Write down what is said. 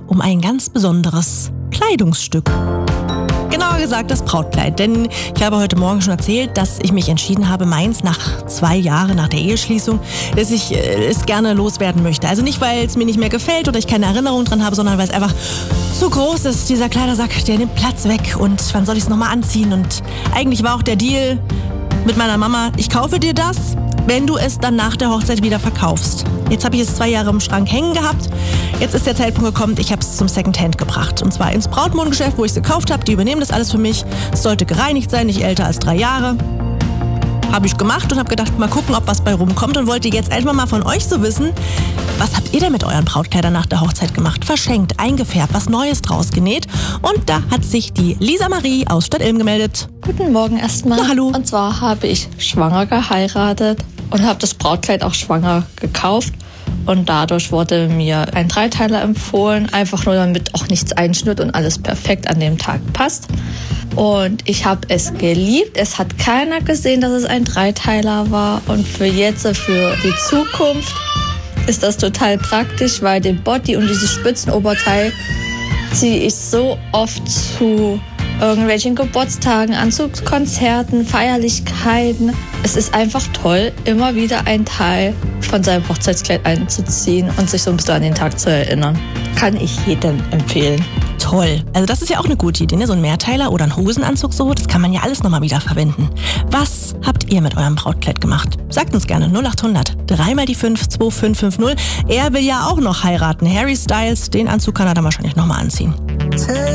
um ein ganz besonderes Kleidungsstück. Genauer gesagt das Brautkleid, denn ich habe heute Morgen schon erzählt, dass ich mich entschieden habe, meins nach 2 Jahren nach der Eheschließung, dass ich es gerne loswerden möchte. Also nicht, weil es mir nicht mehr gefällt oder ich keine Erinnerung dran habe, sondern weil es einfach zu groß ist. Dieser Kleidersack, der nimmt Platz weg und wann soll ich es nochmal anziehen? Und eigentlich war auch der Deal mit meiner Mama, ich kaufe dir das, wenn du es dann nach der Hochzeit wieder verkaufst. Jetzt habe ich es 2 Jahre im Schrank hängen gehabt. Jetzt ist der Zeitpunkt gekommen, ich habe es zum Secondhand gebracht. Und zwar ins Brautmodengeschäft, wo ich es gekauft habe. Die übernehmen das alles für mich. Es sollte gereinigt sein, nicht älter als 3 Jahre. Habe ich gemacht und habe gedacht, mal gucken, ob was bei rumkommt. Und wollte jetzt einfach mal von euch so wissen, was habt ihr denn mit euren Brautkleidern nach der Hochzeit gemacht? Verschenkt, eingefärbt, was Neues draus genäht? Und da hat sich die Lisa Marie aus Stadt-Ilm gemeldet. Guten Morgen erstmal. Na, hallo. Und zwar habe ich schwanger geheiratet und habe das Brautkleid auch schwanger gekauft. Und dadurch wurde mir ein Dreiteiler empfohlen, einfach nur damit auch nichts einschnitt und alles perfekt an dem Tag passt. Und ich habe es geliebt. Es hat keiner gesehen, dass es ein Dreiteiler war. Und für die Zukunft ist das total praktisch, weil den Body und dieses Spitzenoberteil ziehe ich so oft zu irgendwelchen Geburtstagen, an zu Konzerten, Feierlichkeiten. Es ist einfach toll, immer wieder ein Teil von seinem Hochzeitskleid einzuziehen und sich so ein bisschen an den Tag zu erinnern. Kann ich jedem empfehlen. Toll. Also das ist ja auch eine gute Idee, ne? So ein Mehrteiler oder ein Hosenanzug so, das kann man ja alles nochmal wieder verwenden. Was habt ihr mit eurem Brautkleid gemacht? Sagt uns gerne 0800 3 mal die 5 2550. Er will ja auch noch heiraten. Harry Styles, den Anzug kann er dann wahrscheinlich nochmal anziehen.